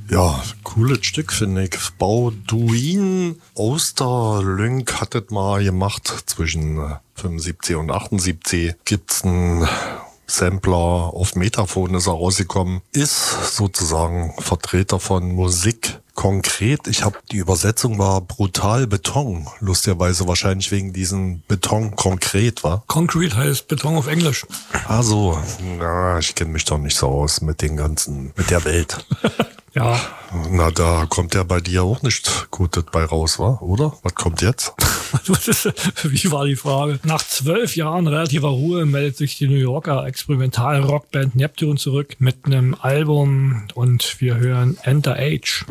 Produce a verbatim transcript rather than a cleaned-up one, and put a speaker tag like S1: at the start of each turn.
S1: Ja, cooles Stück, finde ich. Bauduin Osterlünk hat das mal gemacht. Zwischen fünfundsiebzig und achtundsiebzig gibt's einen Sampler auf Metaphon, ist er rausgekommen. Ist sozusagen Vertreter von Musik konkret. Ich habe die Übersetzung war brutal Beton. Lustigerweise wahrscheinlich wegen diesem Beton konkret, wa?
S2: Concrete heißt Beton auf Englisch.
S1: Ah so, na, ich kenne mich doch nicht so aus mit den ganzen, mit der Welt.
S2: Ja.
S1: Na, da kommt ja bei dir auch nicht Gutes bei raus, wa? Oder? Was kommt jetzt?
S2: Wie war die Frage? Nach zwölf Jahren relativer Ruhe meldet sich die New Yorker Experimental-Rockband Neptune zurück mit einem Album und wir hören Enter Age.